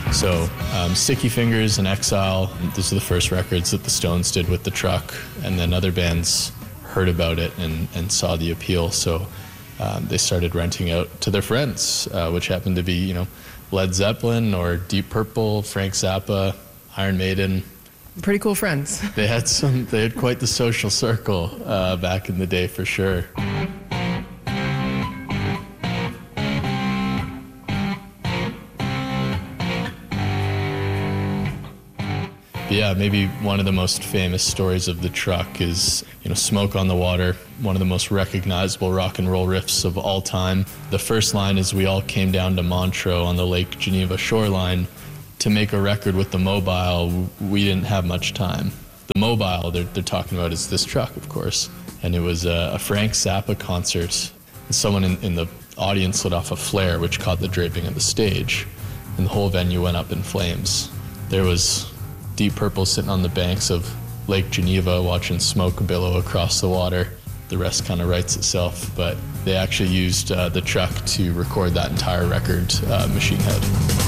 So Sticky Fingers and Exile, those are the first records that the Stones did with the truck, and then other bands heard about it and saw the appeal, so they started renting out to their friends, which happened to be, Led Zeppelin or Deep Purple, Frank Zappa, Iron Maiden. Pretty cool friends. They had quite the social circle back in the day, for sure. Yeah, maybe one of the most famous stories of the truck is, Smoke on the Water, one of the most recognizable rock and roll riffs of all time. The first line is, we all came down to Montreux on the Lake Geneva shoreline to make a record with the Mobile. We didn't have much time. The Mobile they're talking about is this truck, of course. And it was a Frank Zappa concert. And someone in the audience lit off a flare, which caught the draping of the stage. And the whole venue went up in flames. There was Deep Purple sitting on the banks of Lake Geneva watching smoke billow across the water. The rest kind of writes itself, but they actually used the truck to record that entire record, Machine Head.